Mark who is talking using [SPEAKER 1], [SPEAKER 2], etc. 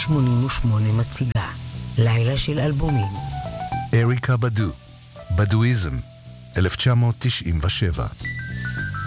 [SPEAKER 1] 88 מציגה לילה של אלבומים.
[SPEAKER 2] אריקה בדו, בדואיזם, 1997.